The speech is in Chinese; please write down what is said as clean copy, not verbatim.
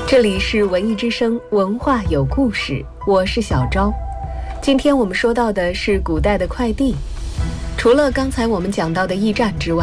这里是文艺之声，文化有故事，我是小昭。今天我们说到的是古代的快递。除了刚才我们讲到的驿站之外，